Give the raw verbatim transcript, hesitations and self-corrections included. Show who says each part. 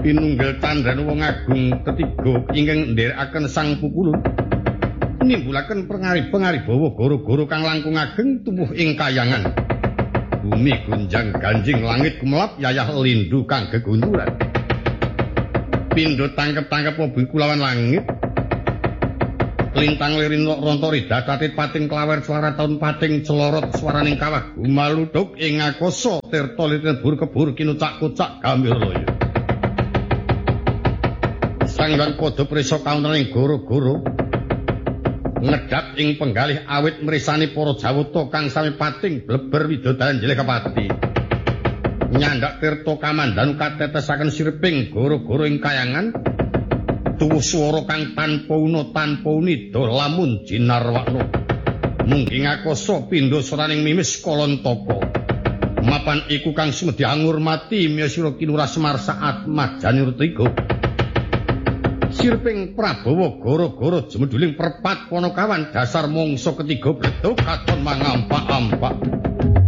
Speaker 1: Pinunggel tandhan wong agung ketiga ingkang ndherekaken sang pukulun nimbulaken pengarib-pengaribawa goro-goro kang langkung ageng tuwuh ing kayangan. Bumi gunjang ganjing langit kumelap yayah lindu kang gegunduran. Pindho tangkep-tangkep mobil kulawan langit. Lintang lirin rontori datatit pating klawer suara taun pating celorot swaraning kawah gumaludhuk ing akasa tirta lirin bur-kebur kinucak-kucak gamil loya. Sanggang padha prisa kauntening goro-goro ngedap ing penggalih awit mrisani para jawata kang sami pating bleber widodalan jeleh kepati. Nyandak tirta kamandanu katetesaken sirping goro-goro ing kayangan tuwuh swara kang tanpa una tanpa unida lamun jinarwana. Mungking akasa pindha swaraning mimis kalontaka. Mapan iku kang sumedhi angurmati miyasira kinuras Semar saat majane Rutiga. Sirping Prabawa goro-goro jemedhuling perpat Panakawan dasar mangsa ketiga bledug katon mangampak-ampak.